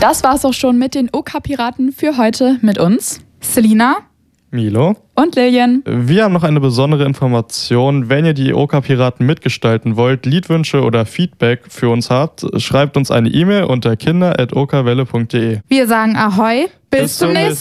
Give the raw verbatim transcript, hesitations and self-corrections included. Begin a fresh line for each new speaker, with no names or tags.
Das war's auch schon mit den OK-Piraten für heute mit uns. Selina,
Milo
und Lilian.
Wir haben noch eine besondere Information. Wenn ihr die OK-Piraten mitgestalten wollt, Liedwünsche oder Feedback für uns habt, schreibt uns eine E-Mail unter kinder at okwelle punkt de.
Wir sagen Ahoi, bis, bis zum nächsten Mal.